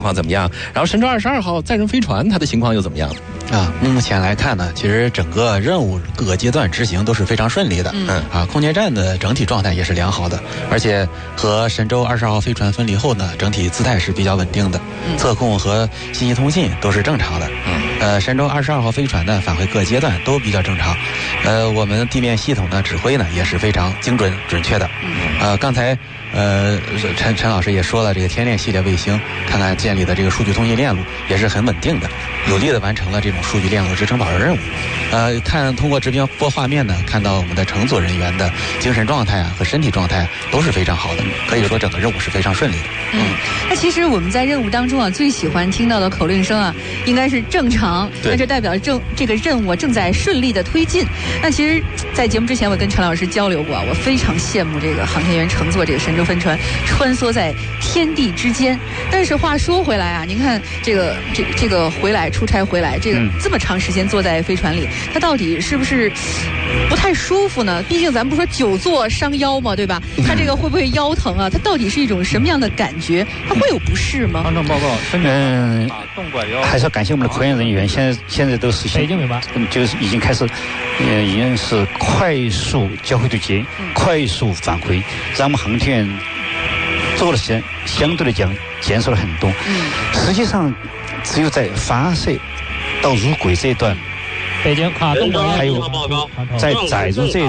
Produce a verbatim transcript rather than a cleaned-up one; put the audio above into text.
况怎么样？然后神舟二十二号载人飞船它的情况又怎么样？ 啊，目前来看呢，其实整个任务各个阶段执行都是非常顺利的。 嗯啊，空间站的整体状态也是良好的，而且和神舟二十二号飞船分离后呢，整体姿态是比较稳定的， 嗯、 测控和信息通信都是正常的。 嗯， 呃，神舟二十二号飞船呢返回各阶段都比较正常。呃，我们地面系统的指挥呢也是非常精准准确的。 嗯， 呃，刚才呃陈陈老师也说了，这个天链系列卫星，看看建立的这个数据通信链路也是很稳定的，有力的完成了这种数据链路支撑保证任务。呃，看通过直播画面呢，看到我们的乘组人员的精神状态啊和身体状态都是非常好的，可以说整个任务是非常顺利的。 嗯，那其实我们在任务当中啊，最喜欢听到的口令声啊，应该是正常，那这代表正这个任务正在顺利的推进。那其实，在节目之前，我跟陈老师交流过啊，我非常羡慕这个航天员乘坐这个神舟飞船穿梭在天地之间。但是话说回来啊，您看这个这这个回来出差回来，这个这么长时间坐在飞船里，它到底是不是不太舒服呢？毕竟咱不说久坐伤腰嘛，对吧？它这个会不会腰疼啊？它到底是一种什么样的感觉？它会有不适吗？ 航程报告，嗯，还是要感谢我们的科研人员，现在现在都实行，就是已经开始，呃，已经是快速交会对接，快速返回，让我们航天员做了相相对来讲减少了很多。实际上，只有在发射到入轨这一段， 北京卡顿还有在载入这一